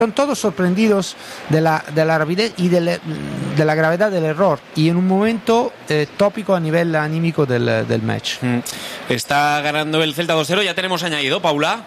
Son todos sorprendidos de la rapidez y de la gravedad del error y en un momento tópico a nivel anímico del match. Está ganando el Celta 2-0, ya tenemos añadido, Paula.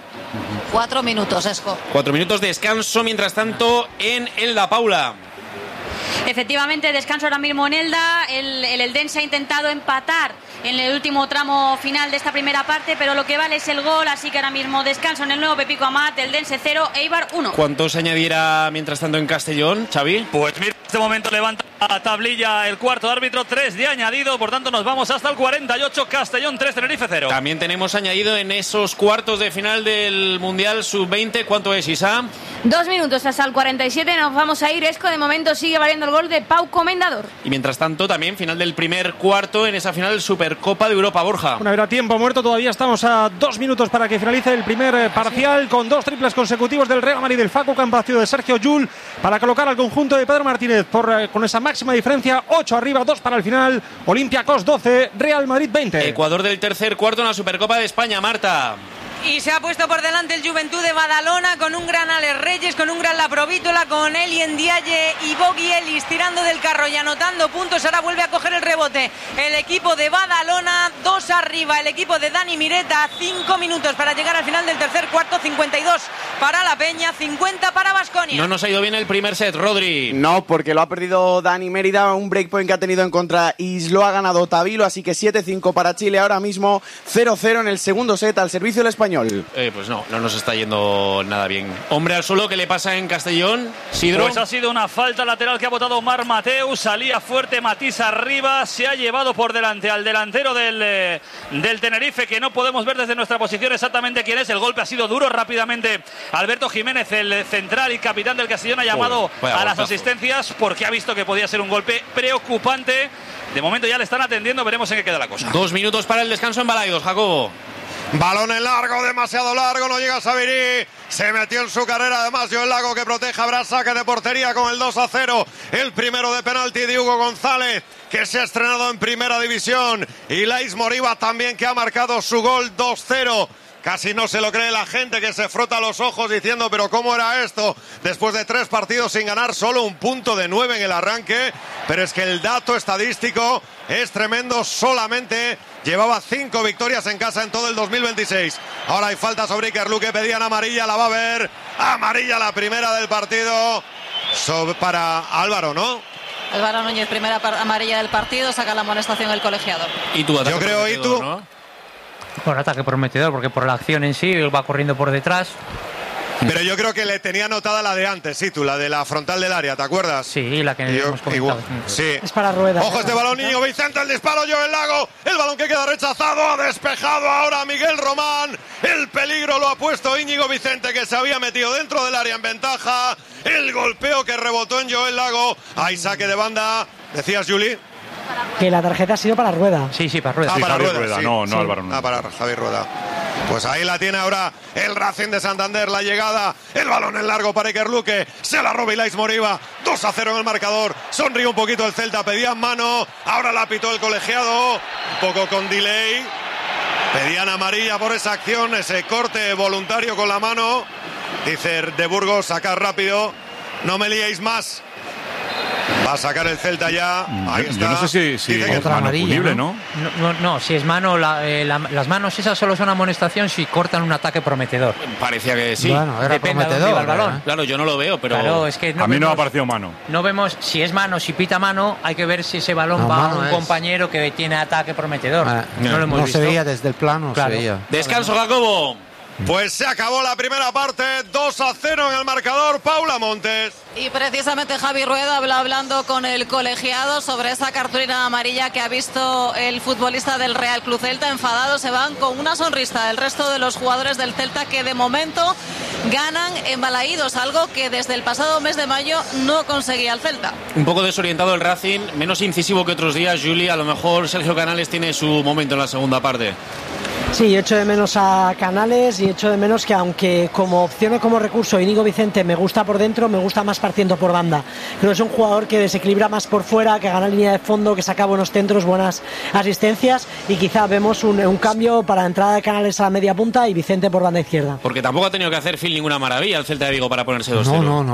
4 minutos, Esco. 4 minutos de descanso, mientras tanto en Elda, Paula. Efectivamente, descanso ahora mismo en Elda. El Eldense ha intentado empatar en el último tramo final de esta primera parte, pero lo que vale es el gol, así que ahora mismo descanso en el nuevo Pepico Amat, Eldense 0, Eibar 1. ¿Cuánto se añadiera mientras tanto en Castellón, Xavi? Pues mira, en este momento levanta la tablilla el cuarto de árbitro, 3 de añadido, por tanto nos vamos hasta el 48, Castellón 3, Tenerife 0. También tenemos añadido en esos cuartos de final del Mundial Sub-20, ¿cuánto es, Isa? 2 minutos hasta el 47, nos vamos a ir, Esco, de momento sigue valiendo el gol de Pau Comendador. Y mientras tanto también final del primer cuarto en esa final Supercopa de Europa, Borja. Una vez tiempo muerto, todavía estamos a 2 minutos para que finalice el primer parcial, con 2 triples consecutivos del Real Madrid, del Facu Campacio, de Sergio Llull, para colocar al conjunto de Pedro Martínez con esa máxima diferencia, 8 arriba, 2 para el final, Olympiacos 12, Real Madrid 20. Ecuador del tercer cuarto en la Supercopa de España, Marta. Y se ha puesto por delante el Juventud de Badalona con un gran Alex Reyes, con un gran La Provítola, con Elien Diaye y Bogi Ellis tirando del carro y anotando puntos. Ahora vuelve a coger el rebote el equipo de Badalona, 2 arriba el equipo de Dani Mireta, 5 minutos para llegar al final del tercer cuarto, 52 para La Peña, 50 para Baskonia. No nos ha ido bien el primer set, Rodri. No, porque lo ha perdido Dani Mérida, un breakpoint que ha tenido en contra y lo ha ganado Tavilo, así que 7-5 para Chile ahora mismo, 0-0 en el segundo set al servicio del español. Pues no nos está yendo nada bien. Hombre al suelo, ¿qué le pasa en Castellón, Sidro? Pues ha sido una falta lateral que ha votado Omar Mateu, salía fuerte Matís arriba, se ha llevado por delante al delantero del Tenerife, que no podemos ver desde nuestra posición exactamente quién es. El golpe ha sido duro, rápidamente Alberto Jiménez, el central y capitán del Castellón, ha llamado a las asistencias porque ha visto que podía ser un golpe preocupante. De momento ya le están atendiendo, veremos en qué queda la cosa. 2 minutos para el descanso en Balaidos, Jacobo. Balón en largo, demasiado largo, no llega Sabirí, se metió en su carrera además Joel Lago, que protege, habrá saque de portería con el 2-0, el primero de penalti de Hugo González, que se ha estrenado en primera división, y Lais Moriba también, que ha marcado su gol, 2-0. Casi no se lo cree la gente, que se frota los ojos diciendo, pero ¿cómo era esto? Después de 3 partidos sin ganar, solo un punto de 9 en el arranque, pero es que el dato estadístico es tremendo, solamente llevaba 5 victorias en casa en todo el 2026. Ahora hay falta sobre Iker Luque, pedían amarilla, la va a ver, amarilla la primera del partido, para Álvaro, ¿no? Álvaro Núñez, primera amarilla del partido, saca la amonestación el colegiado. ¿Y tú? Yo creo, ¿y tú? ¿No? Por ataque prometedor, porque por la acción en sí va corriendo por detrás. Pero yo creo que le tenía anotada la de antes, sí, tú, la de la frontal del área, ¿te acuerdas? Sí, la que hemos comentado. Sí. Es para Rueda. Ojo este balón, Niño Vicente, el disparo, Joel Lago, el balón que queda rechazado, ha despejado ahora Miguel Román, el peligro lo ha puesto Íñigo Vicente, que se había metido dentro del área en ventaja, el golpeo que rebotó en Joel Lago, hay saque de banda, decías, Juli. Que la tarjeta ha sido para Rueda. Sí, para Rueda. Ah, para Rueda, sí. no Sí. Álvaro. No. Para Javier Rueda. Pues ahí la tiene ahora el Racing de Santander, la llegada, el balón en largo para Iker Luque, se la roba Ilais Moriba, 2-0 en el marcador, sonríe un poquito el Celta, pedían mano, ahora la pitó el colegiado, un poco con delay, pedían amarilla por esa acción, ese corte voluntario con la mano, dice de Burgos, sacar rápido, no me liéis más. Va a sacar el Celta ya. Ahí está. Yo no sé si es otra mano amarilla, punible, ¿no? No, si es mano, las manos esas solo son amonestación si cortan un ataque prometedor. Parecía que sí. Bueno, era Depende prometedor. de dónde iba el balón. Claro, yo no lo veo, pero... Claro, es que a mí no me ha parecido mano. No vemos si es mano, si pita mano, hay que ver si ese balón va a un compañero que tiene ataque prometedor. No lo hemos visto. se veía desde el plano, Claro. se veía. Descanso, Jacobo. Pues se acabó la primera parte, 2-0 en el marcador, Paula Montes. Y precisamente Javi Rueda hablando con el colegiado sobre esa cartulina amarilla que ha visto el futbolista del Real Club Celta. Enfadados se van con una sonrisa el resto de los jugadores del Celta, que de momento ganan en Balaídos, algo que desde el pasado mes de mayo no conseguía el Celta. Un poco desorientado el Racing, menos incisivo que otros días, Juli. A lo mejor Sergio Canales tiene su momento en la segunda parte. Sí, echo de menos a Canales y echo de menos que, aunque como opción o como recurso Íñigo Vicente me gusta por dentro, me gusta más partiendo por banda. Creo que es un jugador que desequilibra más por fuera, que gana línea de fondo, que saca buenos centros, buenas asistencias, y quizá vemos un cambio para entrada de Canales a la media punta y Vicente por banda izquierda. Porque tampoco ha tenido que hacer Phil ninguna maravilla el Celta de Vigo para ponerse 2-0. No.